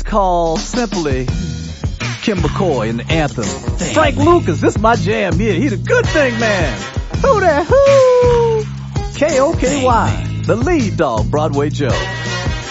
called simply Kim McCoy and the anthem. Frank Lucas, this my jam here. He the good thing man. Who that who? K-O-K-Y, the lead dog, Broadway Joe.